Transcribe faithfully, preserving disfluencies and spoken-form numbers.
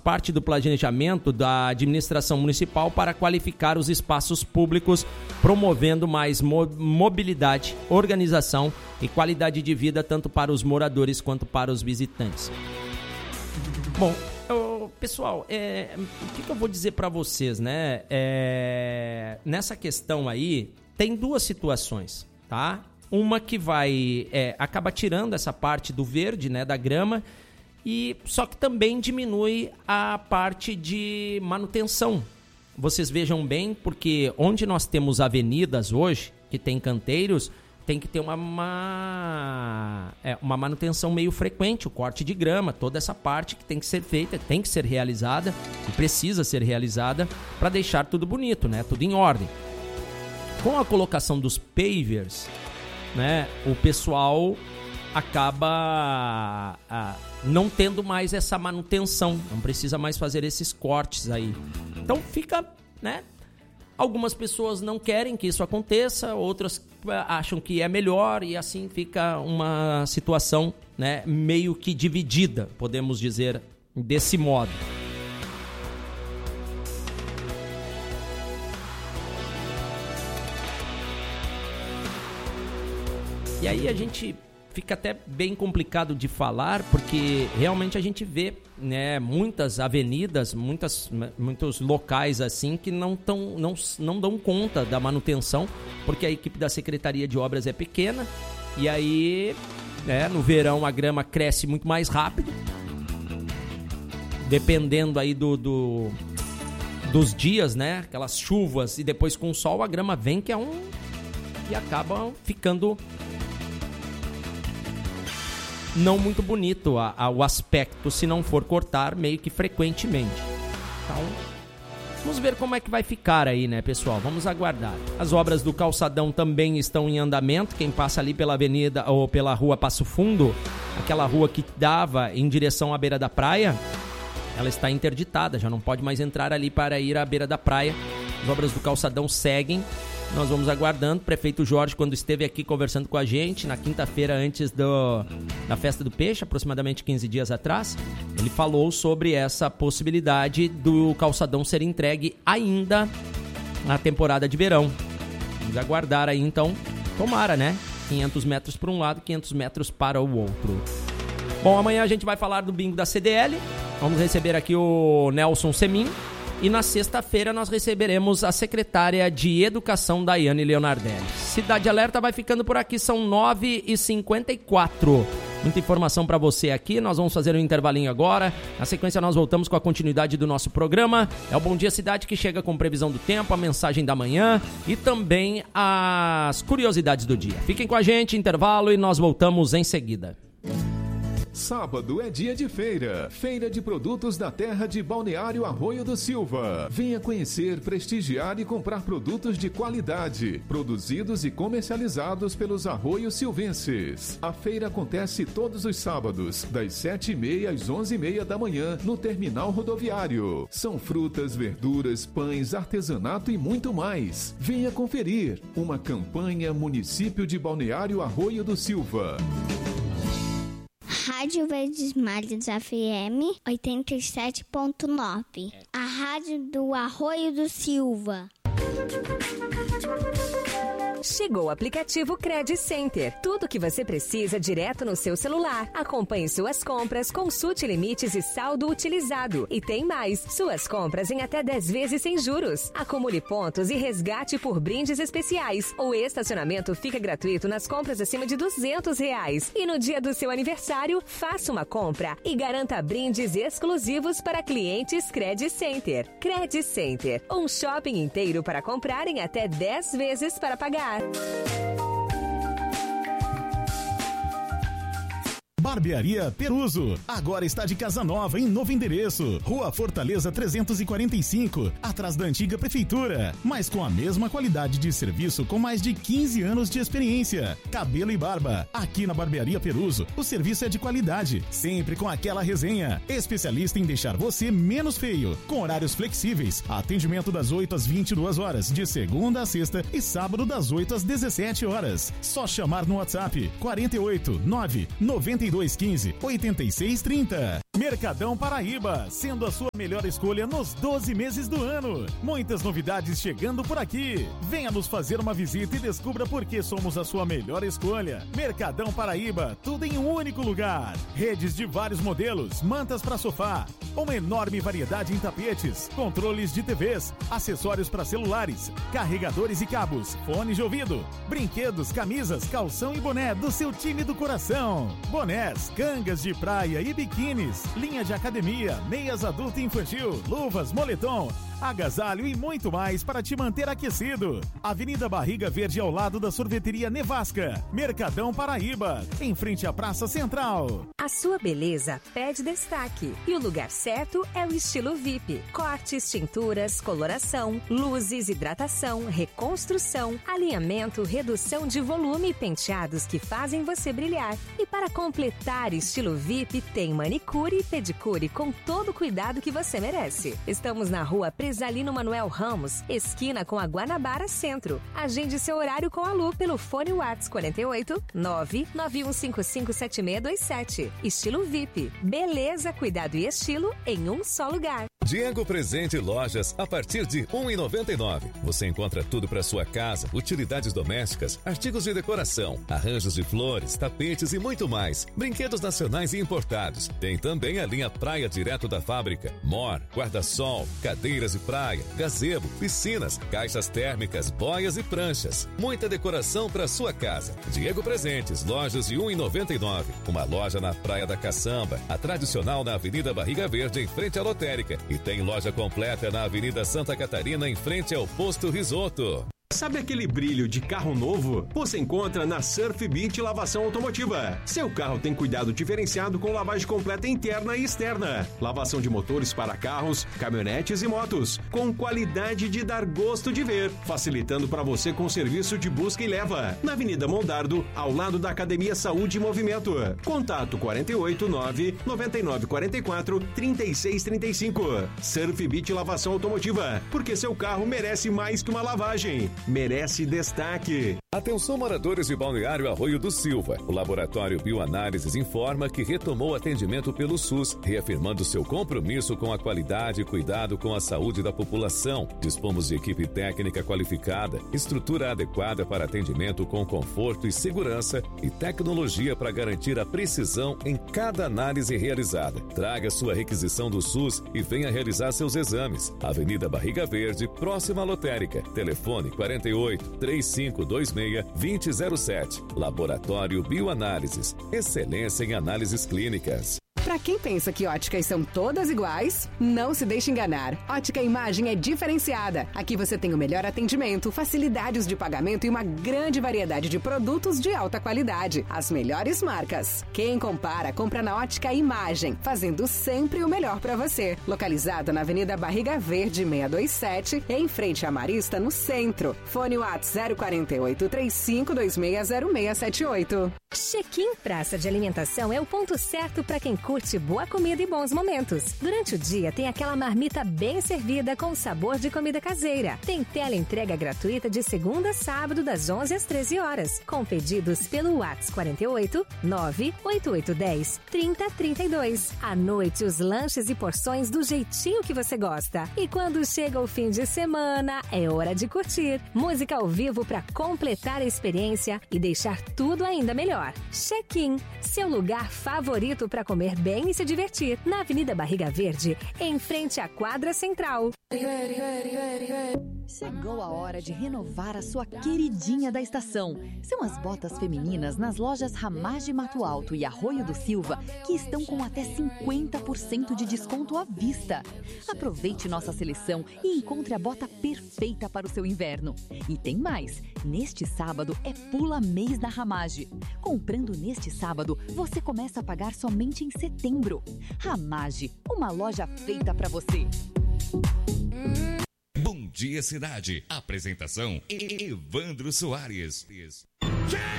parte do planejamento da administração municipal para qualificar os espaços públicos, promovendo mais mo- mobilidade, organização e qualidade de vida tanto para os moradores quanto para os visitantes. Bom, eu, pessoal, é, o que, que eu vou dizer para vocês, né? É, nessa questão aí, tem duas situações, tá? Uma que vai, é, acaba tirando essa parte do verde, né, da grama, e só que também diminui a parte de manutenção. Vocês vejam bem, porque onde nós temos avenidas hoje, que tem canteiros, tem que ter uma, uma, é, uma manutenção meio frequente, o corte de grama, toda essa parte que tem que ser feita, tem que ser realizada, e precisa ser realizada para deixar tudo bonito, né, tudo em ordem. Com a colocação dos pavers, né, o pessoal acaba ah, não tendo mais essa manutenção, não precisa mais fazer esses cortes aí. Então fica, né? Algumas pessoas não querem que isso aconteça, outras acham que é melhor e assim fica uma situação, né, meio que dividida, podemos dizer desse modo. E aí a gente fica até bem complicado de falar, porque realmente a gente vê, né, muitas avenidas, muitas, muitos locais assim que não, tão, não, não dão conta da manutenção, porque a equipe da Secretaria de Obras é pequena, e aí, né, no verão a grama cresce muito mais rápido, dependendo aí do, do, dos dias, né, aquelas chuvas, e depois com o sol a grama vem que é um... e acaba ficando... não muito bonito a, a, o aspecto se não for cortar meio que frequentemente. Então, vamos ver como é que vai ficar aí, né, pessoal? Vamos aguardar. As obras do calçadão também estão em andamento. Quem passa ali pela avenida ou pela rua Passo Fundo, aquela rua que dava em direção à beira da praia, ela está interditada, já não pode mais entrar ali para ir à beira da praia. As obras do calçadão seguem. Nós vamos aguardando. O prefeito Jorge, quando esteve aqui conversando com a gente na quinta-feira antes do, da Festa do Peixe, aproximadamente quinze dias atrás, ele falou sobre essa possibilidade do calçadão ser entregue ainda na temporada de verão. Vamos aguardar aí, então, tomara, né? quinhentos metros para um lado, quinhentos metros para o outro. Bom, amanhã a gente vai falar do bingo da C D L. Vamos receber aqui o Nelson Semin. E na sexta-feira nós receberemos a secretária de Educação, Daiane Leonardelli. Cidade Alerta vai ficando por aqui, são nove e cinquenta e quatro. Muita informação para você aqui, nós vamos fazer um intervalinho agora. Na sequência nós voltamos com a continuidade do nosso programa. É o Bom Dia Cidade que chega com previsão do tempo, a mensagem da manhã e também as curiosidades do dia. Fiquem com a gente, intervalo, e nós voltamos em seguida. Sábado é dia de feira. Feira de produtos da terra de Balneário Arroio do Silva. Venha conhecer, prestigiar e comprar produtos de qualidade, produzidos e comercializados pelos arroios silvenses. A feira acontece todos os sábados, das sete e meia às onze e meia da manhã, no terminal rodoviário. São frutas, verduras, pães, artesanato e muito mais. Venha conferir. Uma campanha Município de Balneário Arroio do Silva. Rádio Verdes Mares F M oitenta e sete ponto nove. A rádio do Arroio do Silva. Chegou o aplicativo Credit Center. Tudo o que você precisa direto no seu celular. Acompanhe suas compras, consulte limites e saldo utilizado. E tem mais, suas compras em até dez vezes sem juros. Acumule pontos e resgate por brindes especiais. O estacionamento fica gratuito nas compras acima de duzentos reais. E no dia do seu aniversário, faça uma compra e garanta brindes exclusivos para clientes Credit Center. Credit Center, um shopping inteiro para comprar em até dez vezes para pagar. Barbearia Peruso, agora está de casa nova em novo endereço, Rua Fortaleza trezentos e quarenta e cinco, atrás da antiga prefeitura, mas com a mesma qualidade de serviço com mais de quinze anos de experiência. Cabelo e barba, aqui na Barbearia Peruso, o serviço é de qualidade, sempre com aquela resenha, especialista em deixar você menos feio, com horários flexíveis, atendimento das oito às vinte e duas horas, de segunda a sexta e sábado das oito às dezessete horas. Só chamar no WhatsApp quarenta e oito, nove, noventa e dois, quinze, oitenta e seis, trinta. Mercadão Paraíba, sendo a sua melhor escolha nos doze meses do ano. Muitas novidades chegando por aqui. Venha nos fazer uma visita e descubra por que somos a sua melhor escolha. Mercadão Paraíba, tudo em um único lugar. Redes de vários modelos, mantas para sofá, uma enorme variedade em tapetes, controles de T Vs, acessórios para celulares, carregadores e cabos, fones de ouvido, brinquedos, camisas, calção e boné do seu time do coração. Bonés, cangas de praia e biquínis, linha de academia, meias adulto e infantil, luvas, moletom, agasalho e muito mais para te manter aquecido. Avenida Barriga Verde, ao lado da sorveteria Nevasca. Mercadão Paraíba, em frente à Praça Central. A sua beleza pede destaque e o lugar certo é o Estilo V I P. Cortes, tinturas, coloração, luzes, hidratação, reconstrução, alinhamento, redução de volume e penteados que fazem você brilhar. E para completar Estilo V I P, tem manicure e pedicure com todo o cuidado que você merece. Estamos na rua Presalino Manuel Ramos, esquina com a Guanabara Centro. Agende seu horário com a Lu pelo fone WhatsApp quarenta e oito, nove nove um cinco cinco sete seis dois sete. Estilo V I P. Beleza, cuidado e estilo em um só lugar. Diego Presente Lojas, a partir de um real e noventa e nove centavos. Você encontra tudo para sua casa, utilidades domésticas, artigos de decoração, arranjos de flores, tapetes e muito mais. Brinquedos nacionais e importados. Tem também a linha Praia direto da fábrica. Mor, guarda-sol, cadeiras de praia, gazebo, piscinas, caixas térmicas, boias e pranchas. Muita decoração para sua casa. Diego Presentes, lojas de um real e noventa e nove centavos. Uma loja na Praia da Caçamba, a tradicional na Avenida Barriga Verde, em frente à lotérica. E tem loja completa na Avenida Santa Catarina, em frente ao Posto Risoto. Sabe aquele brilho de carro novo? Você encontra na Surf Beach Lavação Automotiva. Seu carro tem cuidado diferenciado com lavagem completa interna e externa. Lavação de motores para carros, caminhonetes e motos. Com qualidade de dar gosto de ver. Facilitando para você com serviço de busca e leva. Na Avenida Mondardo, ao lado da Academia Saúde e Movimento. Contato quarenta e oito, nove nove nove quatro quatro, três seis três cinco. Surf Beach Lavação Automotiva. Porque seu carro merece mais que uma lavagem. Merece destaque. Atenção, moradores de Balneário Arroio do Silva. O Laboratório Bioanálises informa que retomou atendimento pelo SUS, reafirmando seu compromisso com a qualidade e cuidado com a saúde da população. Dispomos de equipe técnica qualificada, estrutura adequada para atendimento com conforto e segurança e tecnologia para garantir a precisão em cada análise realizada. Traga sua requisição do SUS e venha realizar seus exames. Avenida Barriga Verde, próxima à lotérica. Telefone quarenta e oito, três cinco dois seis, dois zero zero sete. Laboratório Bioanálises. Excelência em análises clínicas. Para quem pensa que óticas são todas iguais, não se deixe enganar. Ótica Imagem é diferenciada. Aqui você tem o melhor atendimento, facilidades de pagamento e uma grande variedade de produtos de alta qualidade. As melhores marcas. Quem compara, compra na Ótica Imagem, fazendo sempre o melhor para você. Localizada na Avenida Barriga Verde seiscentos e vinte e sete, em frente à Marista, no centro. Fone WhatsApp zero quarenta e oito, três cinco dois seis zero seis sete oito. Check-in Praça de Alimentação é o ponto certo para quem curte boa comida e bons momentos. Durante o dia tem aquela marmita bem servida com sabor de comida caseira. Tem tela entrega gratuita de segunda a sábado das onze às treze horas, com pedidos pelo WhatsApp quarenta e oito, nove oito oito um zero, trinta, trinta e dois. À noite, os lanches e porções do jeitinho que você gosta. E quando chega o fim de semana, é hora de curtir. Música ao vivo para completar a experiência e deixar tudo ainda melhor. Check-in, seu lugar favorito para comer bem e se divertir, na Avenida Barriga Verde, em frente à quadra central. Chegou a hora de renovar a sua queridinha da estação. São as botas femininas nas lojas Ramage Mato Alto e Arroio do Silva, que estão com até cinquenta por cento de desconto à vista. Aproveite nossa seleção e encontre a bota perfeita para o seu inverno. E tem mais, neste sábado é Pula Mês na Ramage. Comprando neste sábado, você começa a pagar somente em setembro. Ramage, uma loja feita para você. Bom dia, cidade. Apresentação: Evandro Soares.